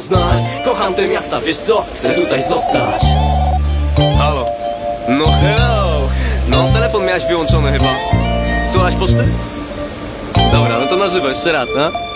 poznań. Kocham te miasta, wiesz co? Chcę tutaj zostać. Halo. No hello. No, telefon miałeś wyłączony chyba. Słuchałeś poczty? Dobra, no to na żywo jeszcze raz, no.